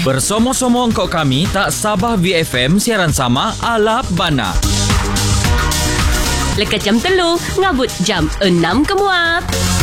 Bersama-sama engkau kami tak Sabah VFM siaran sama ala bana. Lekat jam 3, ngabut jam 6 ke muat.